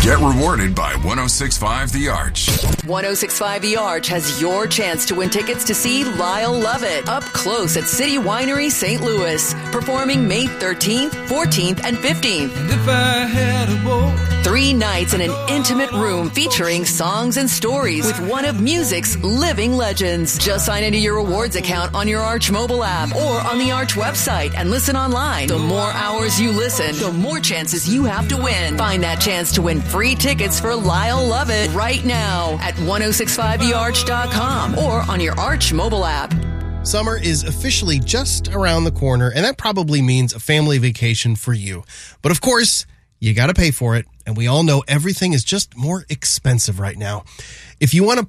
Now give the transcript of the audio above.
Get rewarded by 106.5 The Arch. 106.5 The Arch has your chance to win tickets to see Lyle Lovett up close at City Winery St. Louis, performing May 13th, 14th, and 15th. And if I had a boat, 3 nights in an intimate room featuring songs and stories with one of music's living legends. Just sign into your rewards account on your Arch mobile app or on the Arch website and listen online. The more hours you listen, the more chances you have to win. Find that chance to win free tickets for Lyle Lovett right now at 1065thearch.com or on your Arch mobile app. Summer is officially just around the corner, and that probably means a family vacation for you. But of course, you got to pay for it, and we all know everything is just more expensive right now. If you want to